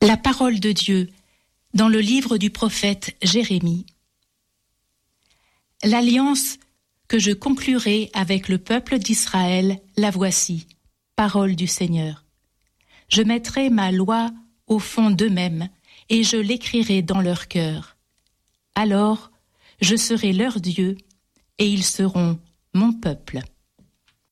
La parole de Dieu dans le livre du prophète Jérémie. L'alliance que je conclurai avec le peuple d'Israël, la voici, parole du Seigneur. Je mettrai ma loi au fond d'eux-mêmes et je l'écrirai dans leur cœur. Alors, je serai leur Dieu et ils seront mon peuple.